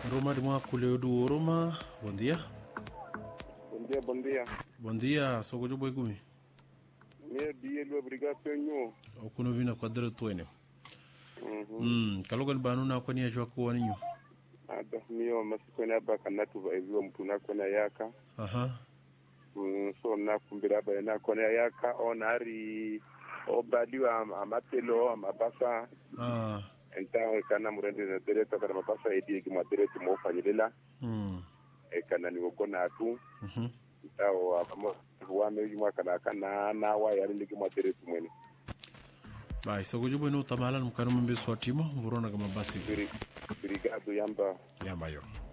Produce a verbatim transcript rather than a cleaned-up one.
Roma de Maculeo do Roma, bom dia. Bom dia, bom dia. Bom dia, sou o Jobo Igumi. Meu dia, obrigado, senhor. O kuno vina quadra tuene. Hum, kalogo ni banu na kwani ya jwa kwa ninyo. Ada mio masikoni hapa kanatu va hivyo mpuna kona yaka. Aha. Mm, so na kumbira ba na kona yaka onari obaliwa amatelo amabasa. Ah. Entawe kana murende na dereta kana mabasa edi ki madereti mo fanyilela. Mm. E kana ni wokona atu. Mhm. Itawo amo wame yuma kana kana na wa yari ki madereti mwene. Bai, sou o Jobo no tamala no kanu mbe swatimo, vorona kama basi. Obrigado, Yamba. Yamba yo.